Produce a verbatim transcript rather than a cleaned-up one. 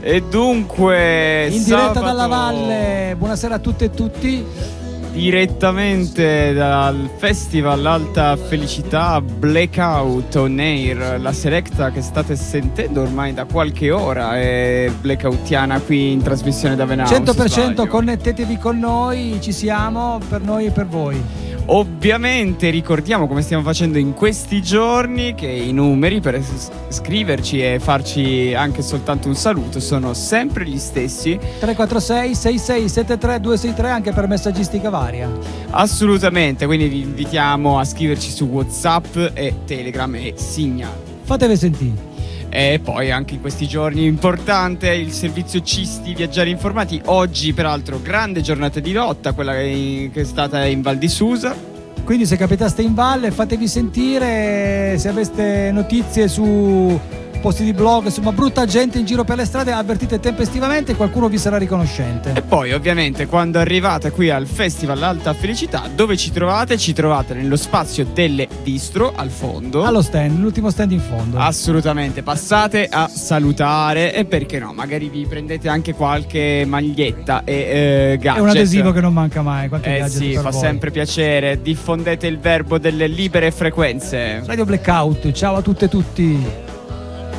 E dunque in diretta sabato, dalla valle, buonasera a tutte e tutti. Direttamente dal Festival Alta Felicità Blackout On Air, la selecta che state sentendo ormai da qualche ora è blackoutiana qui in trasmissione da Venhouse. cento per cento connettetevi con noi, ci siamo per noi e per voi. Ovviamente ricordiamo, come stiamo facendo in questi giorni, che i numeri per scriverci e farci anche soltanto un saluto sono sempre gli stessi: tre quattro sei sei sei sette tre due sei tre, anche per messaggistica varia. Assolutamente, quindi vi invitiamo a scriverci su WhatsApp e Telegram e Signal. Fatevi sentire. E poi anche in questi giorni importante il servizio Cisti Viaggiare Informati. Oggi peraltro grande giornata di lotta, quella che è stata in Val di Susa. Quindi se capitaste in valle fatevi sentire, se aveste notizie su posti di blog, insomma brutta gente in giro per le strade, avvertite tempestivamente e qualcuno vi sarà riconoscente. E poi ovviamente quando arrivate qui al Festival Alta Felicità, dove ci trovate? Ci trovate nello spazio delle distro al fondo, allo stand, l'ultimo stand in fondo. Assolutamente, passate a salutare e perché no, magari vi prendete anche qualche maglietta e eh, gadget. È un adesivo che non manca mai, qualche eh gadget sì, per fa voi. sempre piacere. Diffondete il verbo delle libere frequenze. Radio Blackout, ciao a tutte e tutti.